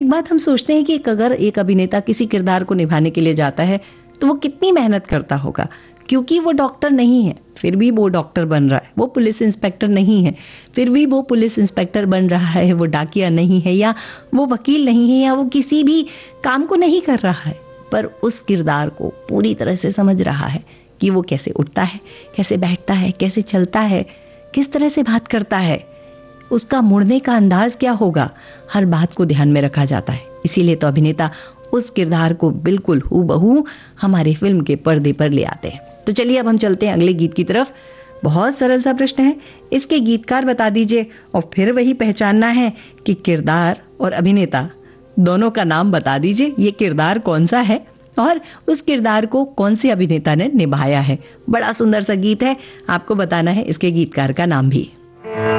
एक बात हम सोचते हैं कि अगर एक अभिनेता किसी किरदार को निभाने के लिए जाता है तो वो कितनी मेहनत करता होगा, क्योंकि वो डॉक्टर नहीं है फिर भी वो डॉक्टर बन रहा है, वो पुलिस इंस्पेक्टर नहीं है फिर भी वो पुलिस इंस्पेक्टर बन रहा है, वो डाकिया नहीं है या वो वकील नहीं है या वो किसी भी काम को नहीं कर रहा है, पर उस किरदार को पूरी तरह से समझ रहा है कि वो कैसे उठता है, कैसे बैठता है, कैसे चलता है, किस तरह से बात करता है, उसका मुड़ने का अंदाज क्या होगा, हर बात को ध्यान में रखा जाता है। इसीलिए तो अभिनेता उस किरदार को बिल्कुल हूबहू हमारी फिल्म के पर्दे पर ले आते हैं। तो चलिए अब हम चलते हैं अगले गीत की तरफ। बहुत सरल सा प्रश्न है, इसके गीतकार बता दीजिए और फिर वही पहचानना है कि किरदार और अभिनेता दोनों का नाम बता दीजिए। ये किरदार कौन सा है और उस किरदार को कौन से अभिनेता ने निभाया है। बड़ा सुंदर सा गीत है, आपको बताना है इसके गीतकार का नाम भी।